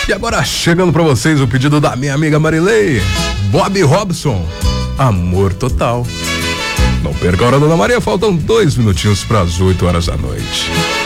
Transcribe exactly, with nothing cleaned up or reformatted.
E agora chegando pra vocês o pedido da minha amiga Marilei, Bob Robson, Amor Total. Não perca a hora, Dona Maria, faltam dois minutinhos para as oito horas da noite.